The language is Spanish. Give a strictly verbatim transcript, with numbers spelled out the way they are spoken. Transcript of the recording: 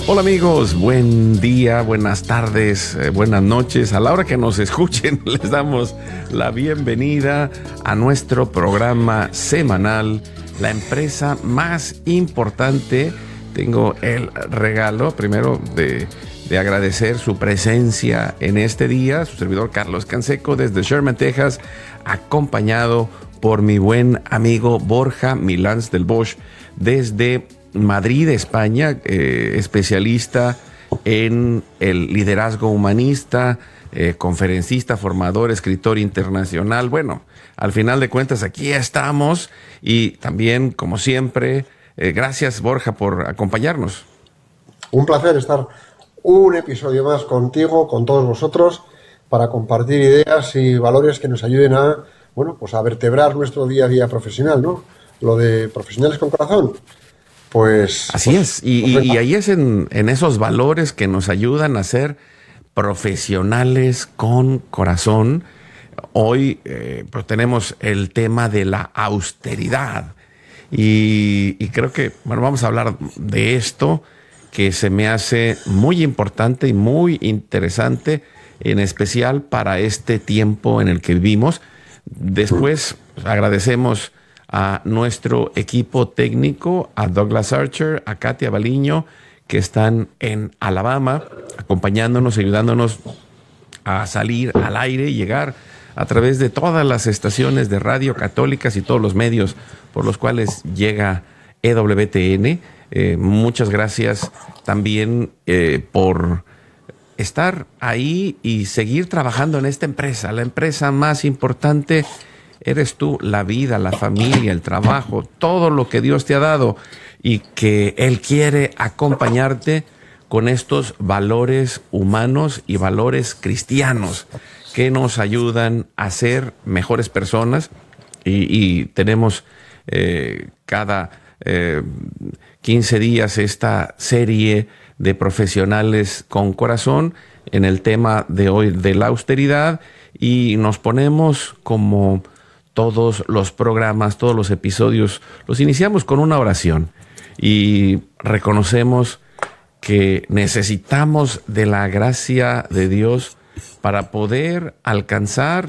Hola amigos, buen día, buenas tardes, eh, buenas noches. A la hora que nos escuchen, les damos la bienvenida a nuestro programa semanal, la empresa más importante. Tengo el regalo primero de, de agradecer su presencia en este día, su servidor Carlos Canseco desde Sherman, Texas, acompañado por mi buen amigo Borja Milans del Bosch desde Madrid, España, eh, especialista en el liderazgo humanista, eh, conferencista, formador, escritor internacional. Bueno, al final de cuentas aquí estamos y también, como siempre, eh, gracias Borja por acompañarnos. Un placer estar un episodio más contigo, con todos vosotros, para compartir ideas y valores que nos ayuden a, bueno, pues a vertebrar nuestro día a día profesional, ¿no? Lo de profesionales con corazón. Pues así pues, es, y, pues, y, y ahí es en, en esos valores que nos ayudan a ser profesionales con corazón. Hoy eh, pues tenemos el tema de la austeridad y, y creo que, bueno, vamos a hablar de esto que se me hace muy importante y muy interesante, en especial para este tiempo en el que vivimos. Después pues, agradecemos a nuestro equipo técnico, a Douglas Archer, a Katia Baliño, que están en Alabama, acompañándonos, ayudándonos a salir al aire y llegar a través de todas las estaciones de radio católicas y todos los medios por los cuales llega E W T N. Eh, muchas gracias también eh, por estar ahí y seguir trabajando en esta empresa, la empresa más importante. Eres tú, la vida, la familia, el trabajo, todo lo que Dios te ha dado y que Él quiere acompañarte con estos valores humanos y valores cristianos que nos ayudan a ser mejores personas. Y, y tenemos eh, cada eh, quince días esta serie de profesionales con corazón en el tema de hoy de la austeridad y nos ponemos como todos los programas, todos los episodios, los iniciamos con una oración y reconocemos que necesitamos de la gracia de Dios para poder alcanzar